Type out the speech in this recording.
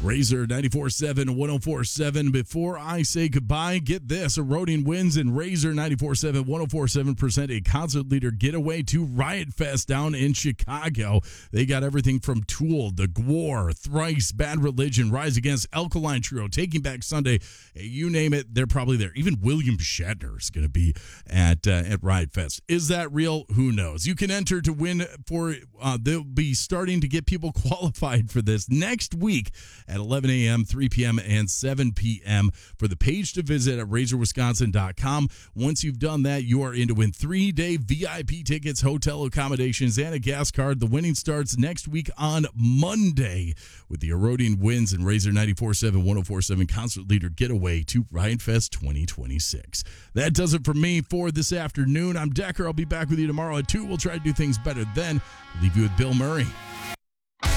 Razor 94.7, 104.7. Before I say goodbye, get this. Eroding Winds and Razor 94.7, 104.7 present a concert leader getaway to Riot Fest down in Chicago. They got everything from Tool, The Gwar, Thrice, Bad Religion, Rise Against, Alkaline Trio, Taking Back Sunday. You name it, they're probably there. Even William Shatner is going to be at Riot Fest. Is that real? Who knows? You can enter to win for, they'll be starting to get people qualified for this next week at 11 a.m., 3 p.m., and 7 p.m. for the page to visit at razorwisconsin.com. Once you've done that, you are in to win 3-day VIP tickets, hotel accommodations, and a gas card. The winning starts next week on Monday with the Eroding Winds and Razor 94.7, 104.7 concert leader getaway to Riot Fest 2026. That does it for me for this afternoon. I'm Decker. I'll be back with you tomorrow at 2. We'll try to do things better then. Leave you with Bill Murray.